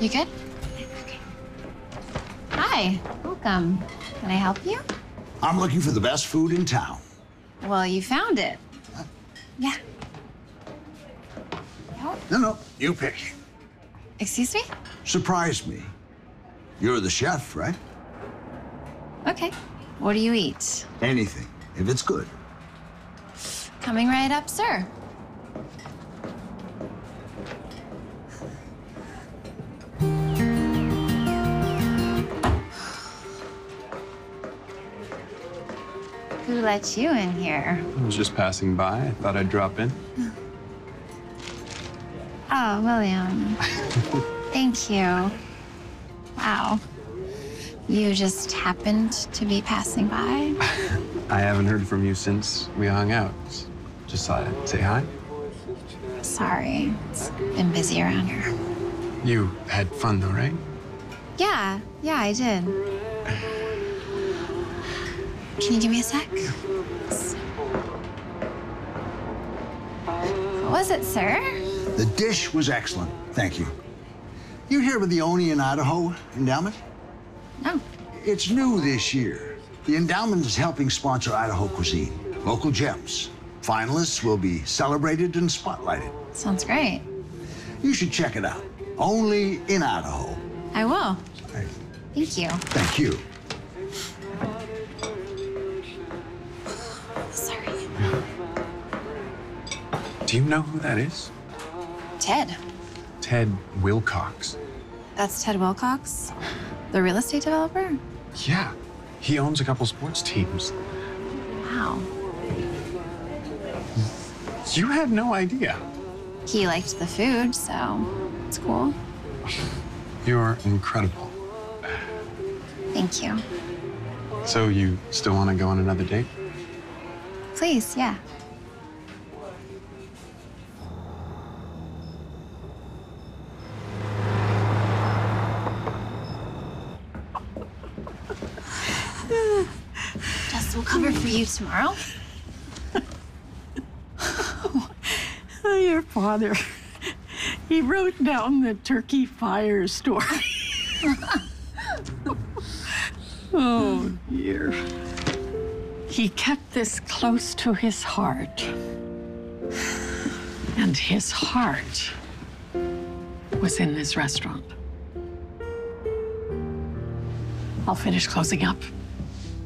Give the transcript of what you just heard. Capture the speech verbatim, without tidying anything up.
You good? Okay. Hi, welcome. Can I help you? I'm looking for the best food in town. Well, you found it. Huh? Yeah. No? No, no, you pick. Excuse me? Surprise me. You're the chef, right? Okay. What do you eat? Anything, if it's good. Coming right up, sir. Who let you in here? I was just passing by. I thought I'd drop in. Oh, William. Thank you. Wow. You just happened to be passing by? I haven't heard from you since we hung out. Just thought I'd say hi. Sorry. It's been busy around here. You had fun though, right? Yeah, yeah, I did. Can you give me a sec? What was it, sir? The dish was excellent, thank you. You hear about the Oni in Idaho endowment? No. It's new this year. The endowment is helping sponsor Idaho cuisine. Local gems. Finalists will be celebrated and spotlighted. Sounds great. You should check it out. Only in Idaho. I will. Right. Thank you. Thank you. Sorry. Do you know who that is? Ted. Ted Wilcox. That's Ted Wilcox, the real estate developer? Yeah. He owns a couple sports teams. Wow. You had no idea. He liked the food, so it's cool. You're incredible. Thank you. So you still want to go on another date? Please, yeah. Jess will cover for you tomorrow. Your father, he wrote down the turkey fire story. Oh, dear. He kept this close to his heart. And his heart was in this restaurant. I'll finish closing up.